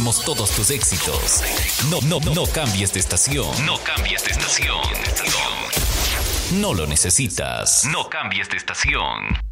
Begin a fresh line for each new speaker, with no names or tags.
recordamos todos tus éxitos. No cambies de estación. No cambies de estación. No lo necesitas. No cambies de estación.